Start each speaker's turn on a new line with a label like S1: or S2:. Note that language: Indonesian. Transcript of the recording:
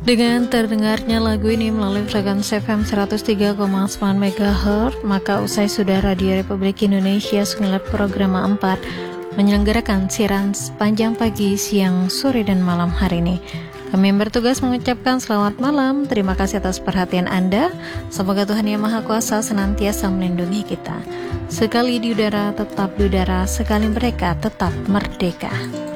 S1: Dengan terdengarnya lagu ini melalui frekuensi FM 103,9 MHz, maka usai sudah Radio Republik Indonesia Sungilat Program 4 menyelenggarakan siaran sepanjang pagi, siang, sore, dan malam hari ini. Kami yang bertugas mengucapkan selamat malam, terima kasih atas perhatian Anda. Semoga Tuhan Yang Maha Kuasa senantiasa melindungi kita. Sekali di udara, tetap di udara, sekali mereka tetap merdeka.